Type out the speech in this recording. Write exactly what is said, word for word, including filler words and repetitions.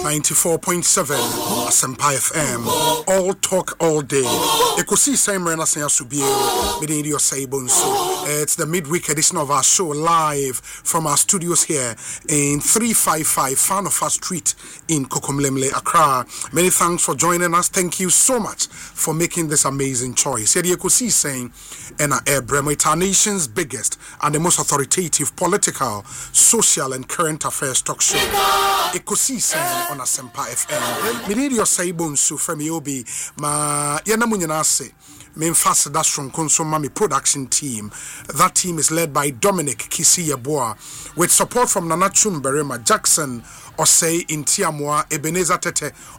ninety-four point seven Asempa F M. All talk all day. Ekosi Simon Asayasubio, Medin your Saibonso. It's the midweek edition of our show live from our studios here in three fifty-five Fanofa Street in Kokomlemle, Accra. Many thanks for joining us. Thank you so much for making this amazing choice. Yedi Ekosi saying, Ena Ebremo, it's our nation's biggest and the most authoritative political, social, and current affairs talk show. Ekosi saying on Asempa F M. Me need your Saibonsu from Yobi. Ma Yanamunyanase. Memphas that's from Konsomami production team. That team is led by Dominic Kisi Yeboah with support from Nana Chumberema, Jackson Osei Intiamwa, Ebenezer Tete